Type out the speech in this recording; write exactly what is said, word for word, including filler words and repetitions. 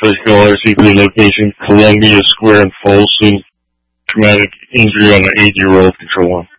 First call R C three location, Columbia Square in Folsom. Traumatic injury on an eight-year-old, control one.